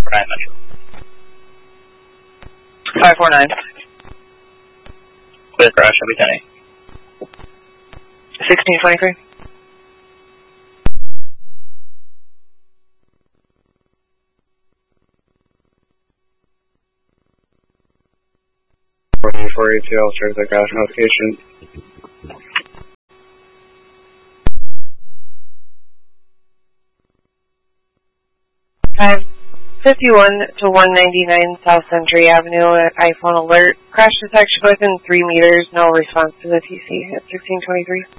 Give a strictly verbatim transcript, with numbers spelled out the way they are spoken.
four nine Metro. five four nine. Clear crash, heavy ten eight. sixteen twenty-three. four eight two, I'll start the crash notification. five fifty-one to one ninety-nine South Century Avenue at iPhone alert. Crash detection within three meters, no response to the T C at sixteen twenty-three.